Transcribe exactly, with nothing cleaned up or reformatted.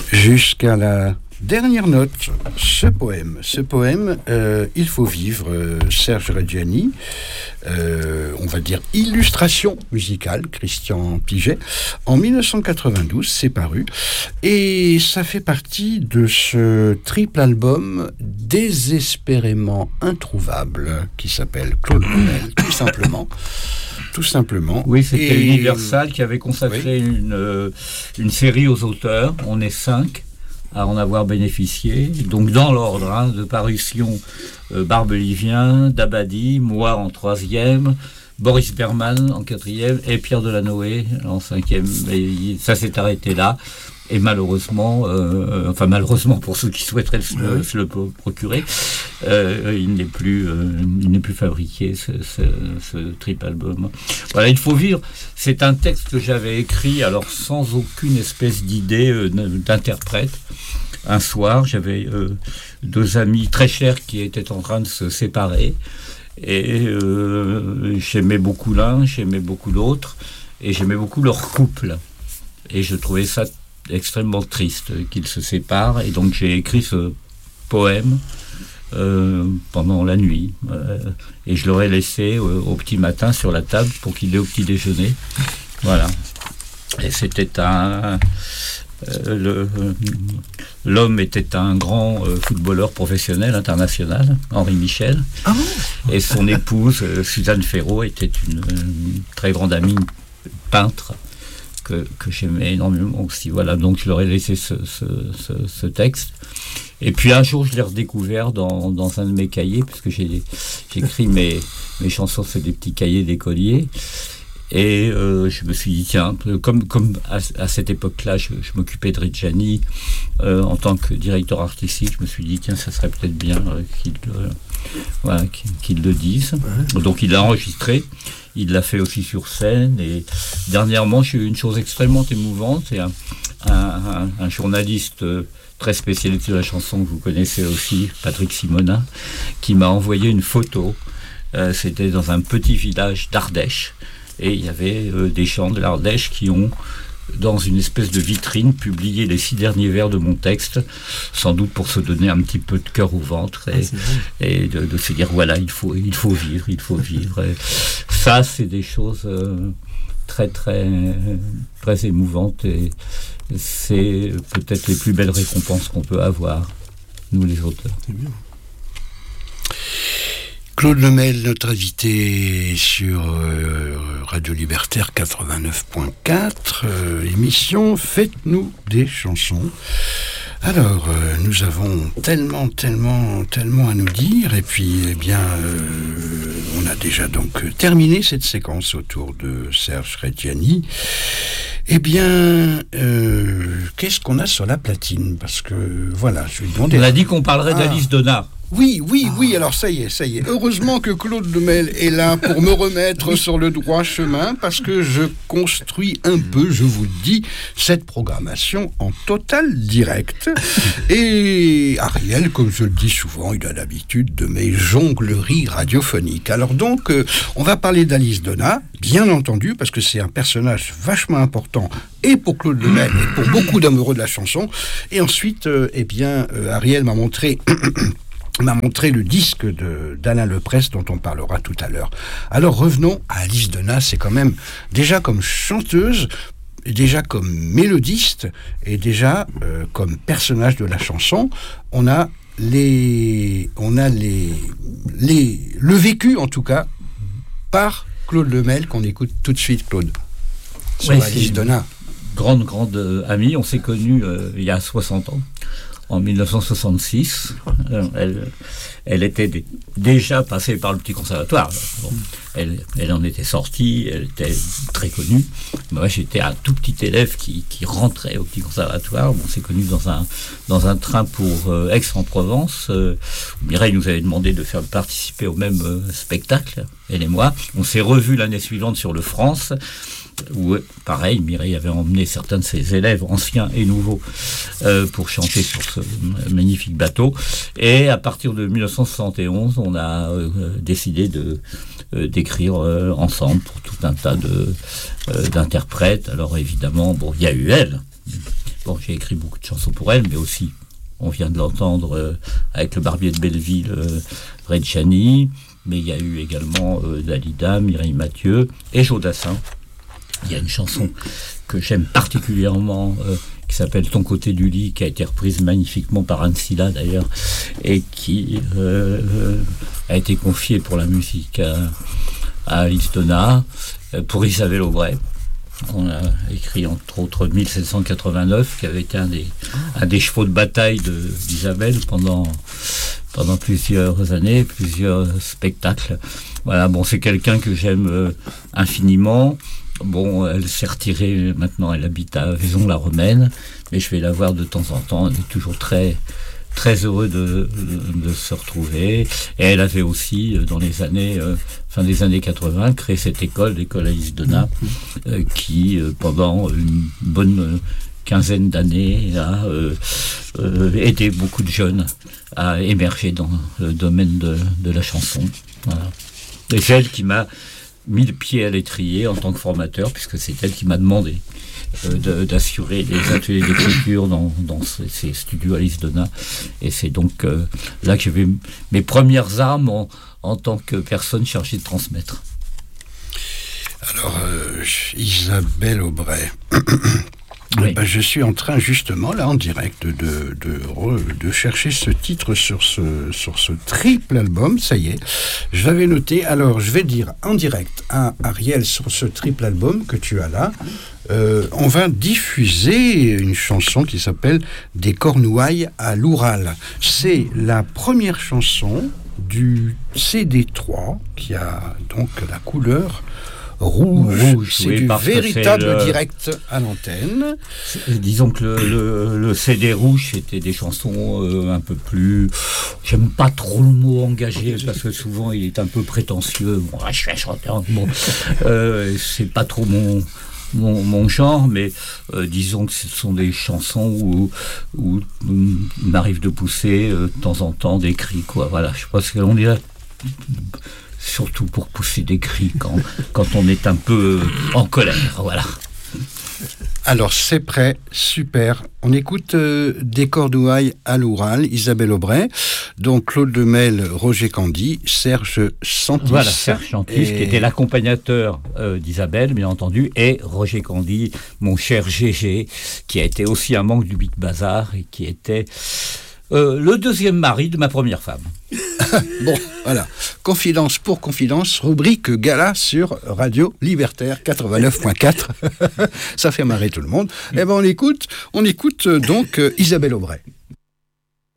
Jusqu'à la dernière note, ce poème, ce poème, euh, Il faut vivre, euh, Serge Reggiani, euh, on va dire illustration musicale, Christian Piget, en dix-neuf cent quatre-vingt-douze, c'est paru, et ça fait partie de ce triple album désespérément introuvable qui s'appelle Claude Lemel, tout simplement. Tout simplement. Oui, c'était et... Universal qui avait consacré oui. une, euh, une série aux auteurs. On est cinq à en avoir bénéficié. Donc dans l'ordre hein, de parution, euh, Barbelivien, Dabadi, moi en troisième, Boris Berman en quatrième et Pierre Delanoë en cinquième. Et ça s'est arrêté là. Et malheureusement, euh, enfin malheureusement pour ceux qui souhaiteraient se, oui. se le procurer, euh, il n'est plus, euh, il n'est plus fabriqué ce, ce, ce triple album. Voilà, Il faut vivre. C'est un texte que j'avais écrit alors sans aucune espèce d'idée euh, d'interprète. Un soir, j'avais euh, deux amis très chers qui étaient en train de se séparer et euh, j'aimais beaucoup l'un, j'aimais beaucoup l'autre et j'aimais beaucoup leur couple. Et je trouvais ça extrêmement triste qu'ils se séparent et donc j'ai écrit ce poème euh, pendant la nuit euh, et je l'aurais laissé euh, au petit matin sur la table pour qu'il ait au petit déjeuner. Voilà. Et c'était un euh, le, l'homme était un grand euh, footballeur professionnel international, Henri Michel. Ah bon ? Et son épouse euh, Suzanne Ferraud était une, une très grande amie peintre Que, que j'aimais énormément aussi. Voilà, donc je leur ai laissé ce, ce, ce, ce texte. Et puis un jour, je l'ai redécouvert dans, dans un de mes cahiers, puisque j'ai, j'écris mes, mes chansons, c'est des petits cahiers d'écoliers. Et euh, je me suis dit, tiens, comme, comme à, à cette époque-là, je, je m'occupais de Reggiani euh, en tant que directeur artistique, je me suis dit, tiens, ça serait peut-être bien euh, qu'il, euh, voilà, qu'il, qu'il le dise. Ouais. Donc il l'a enregistré. Il l'a fait aussi sur scène et dernièrement j'ai eu une chose extrêmement émouvante. C'est un, un, un, un journaliste très spécialisé de la chanson que vous connaissez aussi, Patrick Simonin, qui m'a envoyé une photo. Euh, c'était dans un petit village d'Ardèche et il y avait euh, des chants de l'Ardèche qui ont, dans une espèce de vitrine, publié les six derniers vers de mon texte, sans doute pour se donner un petit peu de cœur au ventre et, ah, et de, de se dire voilà, il faut, il faut vivre, il faut vivre. Et ça, c'est des choses euh, très, très, très émouvantes et c'est peut-être les plus belles récompenses qu'on peut avoir, nous les auteurs. C'est bien. Claude Lemel, notre invité sur euh, Radio Libertaire quatre-vingt-neuf point quatre, euh, émission Faites-nous des chansons. Alors, euh, nous avons tellement, tellement, tellement à nous dire, et puis, eh bien, euh, on a déjà donc terminé cette séquence autour de Serge Reggiani. Eh bien, euh, qu'est-ce qu'on a sur la platine ? Parce que, voilà, je lui demandais... On a dit qu'on parlerait ah. d'Alice Donat. Oui, oui, oui, alors ça y est, ça y est. Heureusement que Claude Lemel est là pour me remettre sur le droit chemin, parce que je construis un peu, je vous le dis, cette programmation en total direct. Et Ariel, comme je le dis souvent, il a l'habitude de mes jongleries radiophoniques. Alors donc, euh, on va parler d'Alice Donat, bien entendu, parce que c'est un personnage vachement important, et pour Claude Lemel, et pour beaucoup d'amoureux de la chanson. Et ensuite, euh, eh bien, euh, Ariel m'a montré... m'a montré le disque de, d'Alain Leprest dont on parlera tout à l'heure. Alors revenons à Alice Donat, c'est quand même déjà comme chanteuse, déjà comme mélodiste et déjà euh, comme personnage de la chanson, on a les, on a les, les, le vécu en tout cas par Claude Lemel qu'on écoute tout de suite, Claude. Sur ouais, Alice Donat. Grande, grande euh, amie, on s'est connus euh, il y a soixante ans. En dix-neuf cent soixante-six, elle, elle était d- déjà passée par le petit conservatoire. Bon, elle, elle en était sortie, elle était très connue. Moi, j'étais un tout petit élève qui, qui rentrait au petit conservatoire. On s'est connus dans un, dans un train pour euh, Aix-en-Provence. Euh, Mireille nous avait demandé de faire participer au même euh, spectacle, elle et moi. On s'est revus l'année suivante sur le France, où, pareil, Mireille avait emmené certains de ses élèves, anciens et nouveaux, euh, pour chanter sur ce magnifique bateau. Et à partir de dix-neuf cent soixante et onze, on a euh, décidé de, euh, d'écrire euh, ensemble pour tout un tas de, euh, d'interprètes. Alors évidemment, bon, il y a eu elle, bon, j'ai écrit beaucoup de chansons pour elle, mais aussi, on vient de l'entendre euh, avec le Barbier de Belleville, euh, Reggiani, mais il y a eu également euh, Dalida, Mireille Mathieu et Jodassin. Il y a une chanson que j'aime particulièrement, euh, qui s'appelle Ton côté du lit, qui a été reprise magnifiquement par Anne Silla d'ailleurs, et qui euh, euh, a été confiée pour la musique à, à Alice Donat, euh, pour Isabelle Aubray. On a écrit entre autres mille sept cent quatre-vingt-neuf, qui avait été un des, un des chevaux de bataille de, d'Isabelle pendant, pendant plusieurs années, plusieurs spectacles. Voilà, bon, c'est quelqu'un que j'aime euh, infiniment. Bon, elle s'est retirée, maintenant elle habite à Vaison-la-Romaine, mais je vais la voir de temps en temps, elle est toujours très, très heureux de, de, de se retrouver. Et elle avait aussi, dans les années, euh, fin des années quatre-vingts, créé cette école, l'école Alice Donat, euh, qui, euh, pendant une bonne quinzaine d'années, a euh, euh, aidé beaucoup de jeunes à émerger dans le domaine de, de la chanson. Voilà. Et c'est elle qui m'a mis le pied à l'étrier en tant que formateur, puisque c'est elle qui m'a demandé euh, de, d'assurer les ateliers d'écriture dans, dans ces, ces studios Alice Donat. Et c'est donc euh, là que j'avais mes premières armes en, en tant que personne chargée de transmettre. Alors, euh, Isabelle Aubray. Oui. Ben, je suis en train justement là en direct de, de, de chercher ce titre sur ce, sur ce triple album, ça y est, je l'avais noté. Alors je vais dire en direct à Ariel sur ce triple album que tu as là, euh, on va diffuser une chanson qui s'appelle Des Cornouailles à l'Oural. C'est la première chanson du C D trois qui a donc la couleur rouge, rouge, c'est oui, du véritable c'est le... direct à l'antenne. C'est, disons que le, le, le C D rouge, c'était des chansons euh, un peu plus... J'aime pas trop le mot engagé, parce que souvent il est un peu prétentieux. Bon, je suis un chanteur, bon, euh, c'est pas trop mon... Mon, mon genre, mais euh, disons que ce sont des chansons où, où il m'arrive de pousser euh, de temps en temps des cris, quoi. Voilà, je pense qu'on est là surtout pour pousser des cris quand, quand on est un peu en colère, voilà. Alors c'est prêt, super. On écoute euh, Des Cornouailles à l'Oural, Isabelle Aubray, donc Claude Lemel, Roger Candy, Serge Santis. Voilà, Serge Santis, et... qui était l'accompagnateur euh, d'Isabelle, bien entendu, et Roger Candy, mon cher Gégé, qui a été aussi un membre du Big Bazar et qui était euh, le deuxième mari de ma première femme. Bon, voilà. Confidence pour confidence, rubrique gala sur Radio Libertaire quatre-vingt-neuf point quatre. Ça fait marrer tout le monde. Eh ben on écoute, on écoute donc euh, Isabelle Aubray.